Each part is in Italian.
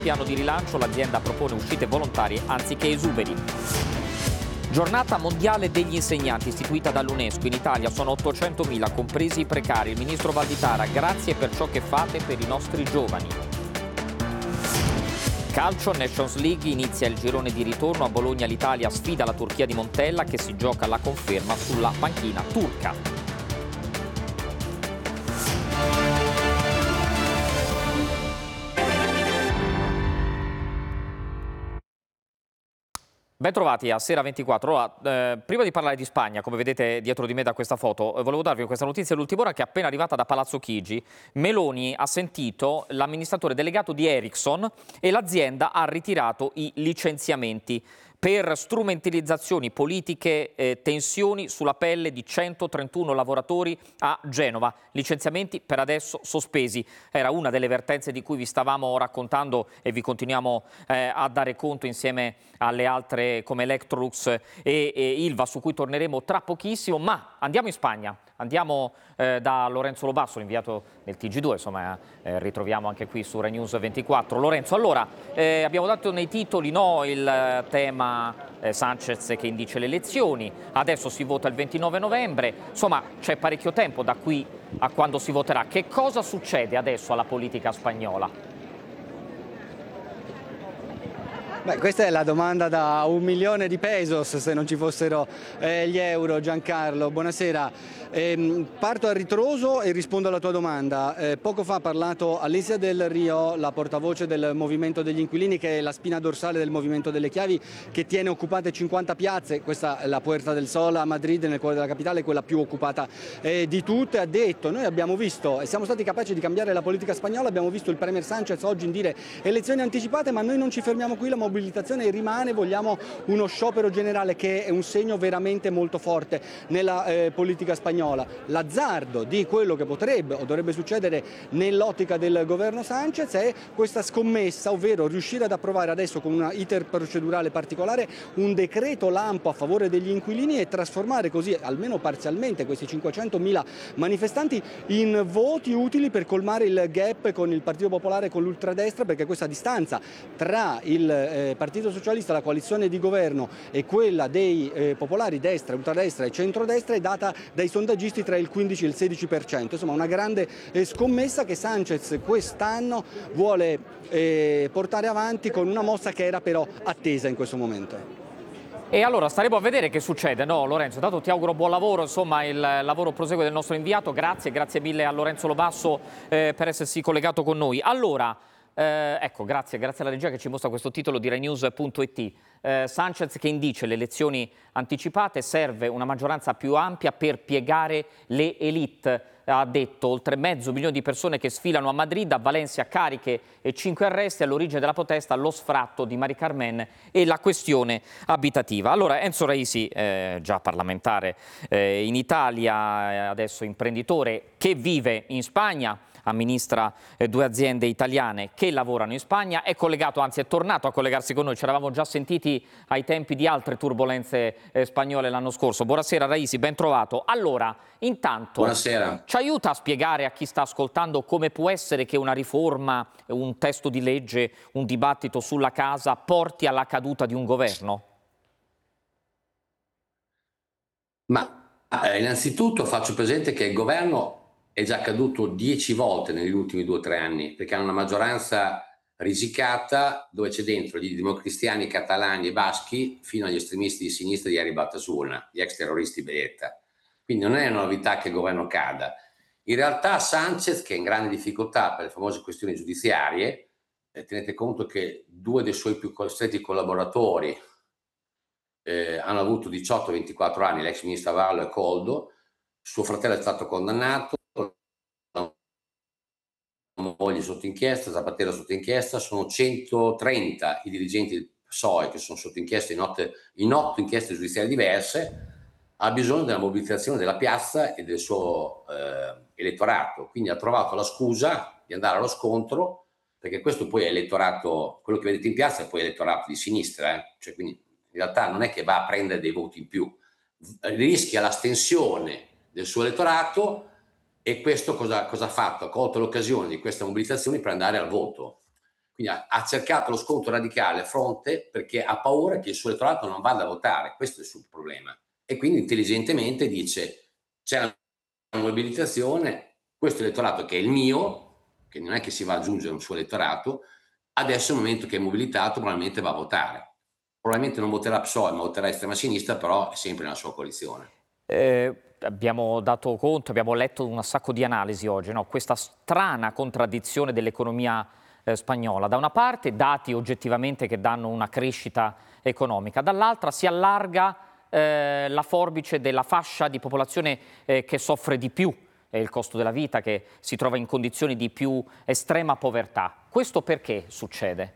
Piano di rilancio, l'azienda propone uscite volontarie anziché esuberi. Giornata mondiale degli insegnanti istituita dall'UNESCO. In Italia sono 800.000, compresi i precari. Il ministro Valditara, grazie per ciò che fate per i nostri giovani. Calcio, Nations League, inizia il girone di ritorno. A Bologna l'Italia sfida la Turchia di Montella che si gioca la conferma sulla panchina turca. Bentrovati a Sera 24. Allora, prima di parlare di Spagna, come vedete dietro di me da questa foto, volevo darvi questa notizia dell'ultima ora che è appena arrivata da Palazzo Chigi. Meloni ha sentito l'amministratore delegato di Ericsson e l'azienda ha ritirato i licenziamenti per strumentalizzazioni politiche, tensioni sulla pelle di 131 lavoratori a Genova. Licenziamenti per adesso sospesi. Era una delle vertenze di cui vi stavamo raccontando e vi continuiamo a dare conto insieme alle altre come Electrolux e Ilva, su cui torneremo tra pochissimo. Ma andiamo in Spagna. Andiamo da Lorenzo Lo Basso, inviato del TG2, insomma ritroviamo anche qui su Rai News 24. Lorenzo, allora abbiamo dato nei titoli il tema Sánchez che indice le elezioni, adesso si vota il 29 novembre, insomma c'è parecchio tempo da qui a quando si voterà. Che cosa succede adesso alla politica spagnola? Beh, questa è la domanda da 1.000.000 di pesos se non ci fossero gli euro. Giancarlo, buonasera. Parto a ritroso e rispondo alla tua domanda. Poco fa ha parlato Alessia Del Rio, la portavoce del Movimento degli Inquilini, che è la spina dorsale del Movimento delle Chiavi, che tiene occupate 50 piazze. Questa è la Puerta del Sol a Madrid, nel cuore della capitale, quella più occupata di tutte. Ha detto: noi abbiamo visto e siamo stati capaci di cambiare la politica spagnola, abbiamo visto il Premier Sánchez oggi dire elezioni anticipate, ma noi non ci fermiamo qui, la mobilitazione rimane, vogliamo uno sciopero generale, che è un segno veramente molto forte nella politica spagnola. L'azzardo di quello che potrebbe o dovrebbe succedere nell'ottica del governo Sánchez è questa scommessa, ovvero riuscire ad approvare adesso con un iter procedurale particolare un decreto lampo a favore degli inquilini e trasformare così almeno parzialmente questi 500.000 manifestanti in voti utili per colmare il gap con il Partito Popolare e con l'ultradestra, perché questa distanza tra il Partito Socialista, la coalizione di governo, e quella dei popolari destra, ultradestra e centrodestra è data dai sondaggisti tra il 15 e il 16%. Insomma, una grande scommessa che Sánchez quest'anno vuole portare avanti con una mossa che era però attesa in questo momento. E allora staremo a vedere che succede, no Lorenzo? Intanto ti auguro buon lavoro, insomma il lavoro prosegue del nostro inviato. Grazie mille a Lorenzo Lo Basso per essersi collegato con noi. Allora, ecco, grazie alla regia che ci mostra questo titolo di RaiNews.it. Sánchez che indice le elezioni anticipate, serve una maggioranza più ampia per piegare le élite. Ha detto: oltre 500.000 di persone che sfilano a Madrid, a Valencia cariche e 5 arresti, all'origine della protesta lo sfratto di Mari Carmen e la questione abitativa. Allora, Enzo Raisi, già parlamentare in Italia, adesso imprenditore che vive in Spagna, amministra 2 aziende italiane che lavorano in Spagna, è collegato, anzi è tornato a collegarsi con noi, ci eravamo già sentiti ai tempi di altre turbolenze spagnole l'anno scorso. Buonasera Raisi, ben trovato. Allora, intanto, buonasera. Ci aiuta a spiegare a chi sta ascoltando come può essere che una riforma, un testo di legge, un dibattito sulla casa porti alla caduta di un governo? Ma innanzitutto faccio presente che il governo è già caduto 10 volte negli ultimi 2 o 3 anni, perché hanno una maggioranza risicata dove c'è dentro gli democristiani catalani e baschi fino agli estremisti di sinistra di Ari Batasuna, gli ex terroristi Beta. Quindi non è una novità che il governo cada. In realtà Sánchez, che è in grande difficoltà per le famose questioni giudiziarie, tenete conto che 2 dei suoi più stretti collaboratori hanno avuto 18-24 anni, l'ex ministro Avallo e Coldo, suo fratello è stato condannato, la moglie sotto inchiesta, Zapatero sotto inchiesta, sono 130 i dirigenti del PSOE che sono sotto inchiesta in 8 inchieste giudiziarie diverse. Ha bisogno della mobilitazione della piazza e del suo elettorato, quindi ha trovato la scusa di andare allo scontro, perché questo poi è elettorato, quello che vedete in piazza è poi elettorato di sinistra, cioè, quindi in realtà non è che va a prendere dei voti in più, rischia l'astensione del suo elettorato. E questo cosa ha fatto? Ha colto l'occasione di questa mobilitazione per andare al voto. Quindi ha cercato lo scontro radicale a fronte perché ha paura che il suo elettorato non vada a votare, questo è il suo problema. E quindi intelligentemente dice c'è una mobilitazione, questo elettorato che è il mio, che non è che si va ad aggiungere un suo elettorato, adesso è il momento che è mobilitato, probabilmente va a votare. Probabilmente non voterà PSOE, ma voterà estrema sinistra, però è sempre nella sua coalizione. Abbiamo dato conto, abbiamo letto un sacco di analisi oggi, no? Questa strana contraddizione dell'economia spagnola. Da una parte dati oggettivamente che danno una crescita economica, dall'altra si allarga la forbice della fascia di popolazione che soffre di più il costo della vita, che si trova in condizioni di più estrema povertà. Questo perché succede?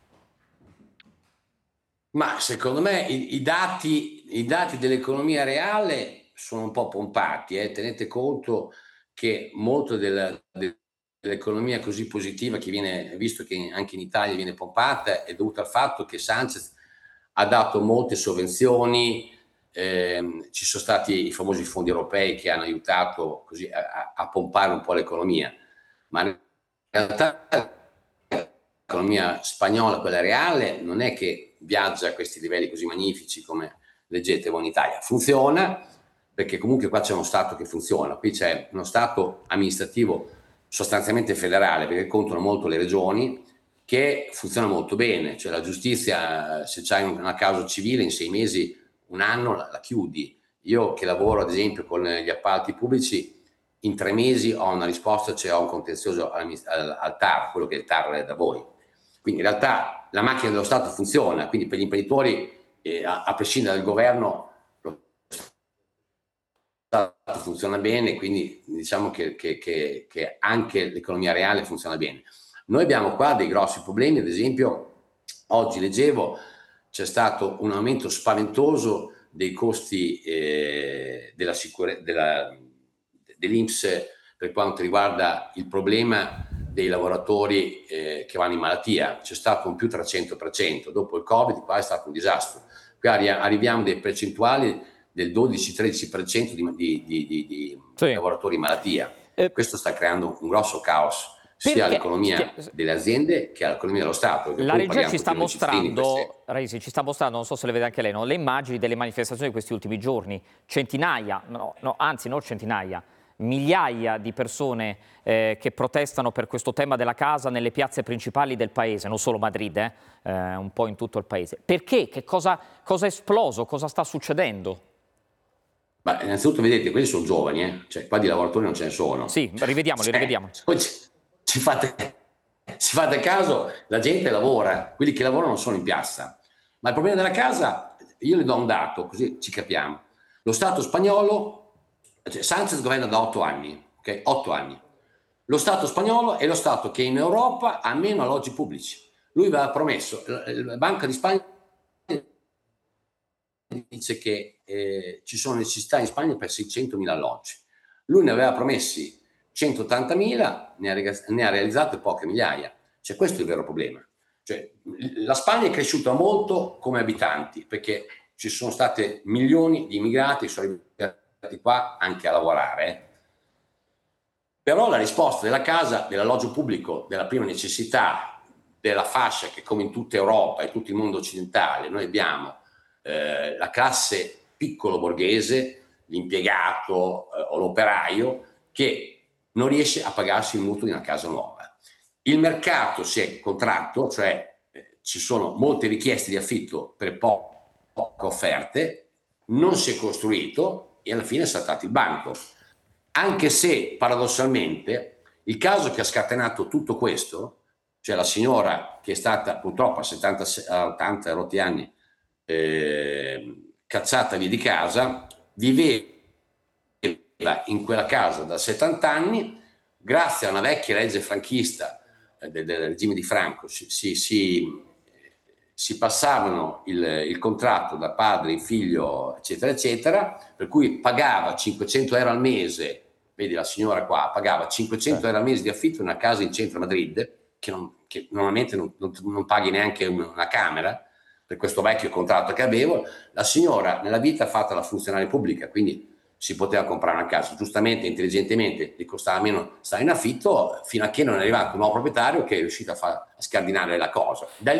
Ma secondo me i dati dell'economia reale sono un po' pompati. Tenete conto che molto dell'economia così positiva che viene, visto che anche in Italia viene pompata, è dovuta al fatto che Sanchez ha dato molte sovvenzioni, ci sono stati i famosi fondi europei che hanno aiutato così a pompare un po' l'economia, ma in realtà l'economia spagnola, quella reale, non è che viaggia a questi livelli così magnifici come leggete voi in Italia. Funziona perché comunque qua c'è uno Stato che funziona, qui c'è uno Stato amministrativo sostanzialmente federale, perché contano molto le regioni, che funziona molto bene, cioè la giustizia, se c'hai una causa civile in 6 mesi, un anno la chiudi. Io che lavoro ad esempio con gli appalti pubblici, in 3 mesi ho una risposta, cioè ho un contenzioso al TAR, quello che il TAR è da voi. Quindi in realtà la macchina dello Stato funziona, quindi per gli imprenditori, a prescindere dal governo, lo Stato funziona bene, quindi diciamo che anche l'economia reale funziona bene. Noi abbiamo qua dei grossi problemi, ad esempio oggi leggevo c'è stato un aumento spaventoso dei costi dell'INPS per quanto riguarda il problema dei lavoratori che vanno in malattia. C'è stato un più 300%, dopo il Covid qua è stato un disastro. Qui arriviamo a delle percentuali del 12-13% di Sì. lavoratori in malattia. Questo sta creando un grosso caos sia Perché? all'economia delle aziende che all'economia dello Stato. La regia ci sta mostrando, Raisi, ci sta mostrando, non so se le vede anche lei, no? Le immagini delle manifestazioni di questi ultimi giorni. Centinaia, anzi non centinaia, migliaia di persone che protestano per questo tema della casa nelle piazze principali del paese, non solo Madrid, un po' in tutto il paese. Perché? Che cosa è esploso? Cosa sta succedendo? Ma innanzitutto vedete, quelli sono giovani, cioè qua di lavoratori non ce ne sono. Sì, rivediamoli. Ci fate caso, la gente lavora, quelli che lavorano non sono in piazza. Ma il problema della casa, io le do un dato, così ci capiamo. Lo Stato spagnolo, cioè Sanchez governa da 8 anni, ok? 8 anni. Lo Stato spagnolo è lo Stato che in Europa ha meno alloggi pubblici. Lui aveva promesso, la Banca di Spagna dice che ci sono necessità in Spagna per 600.000 alloggi. Lui ne aveva promessi 180.000, ne ha realizzate poche migliaia. Cioè, questo è il vero problema. Cioè, la Spagna è cresciuta molto come abitanti, perché ci sono state milioni di immigrati che sono arrivati qua anche a lavorare. Però la risposta della casa, dell'alloggio pubblico, della prima necessità, della fascia che come in tutta Europa e tutto il mondo occidentale noi abbiamo la classe piccolo borghese, l'impiegato o l'operaio che non riesce a pagarsi il mutuo di una casa nuova. Il mercato si è contratto, cioè ci sono molte richieste di affitto per poche offerte, non si è costruito e alla fine è saltato il banco. Anche se paradossalmente il caso che ha scatenato tutto questo, cioè la signora che è stata purtroppo a 80 rotti anni cacciata via di casa, viveva in quella casa da 70 anni, grazie a una vecchia legge franchista del regime di Franco, si passavano il contratto da padre in figlio, eccetera, eccetera, per cui pagava 500 euro al mese, vedi la signora qua, pagava 500 euro al mese di affitto in una casa in centro a Madrid, che normalmente non paghi neanche una camera, per questo vecchio contratto che avevo. La signora nella vita ha fatto la funzionaria pubblica, quindi si poteva comprare una casa. Giustamente, intelligentemente, gli costava meno stare in affitto, fino a che non è arrivato un nuovo proprietario che è riuscito a scardinare la cosa. Da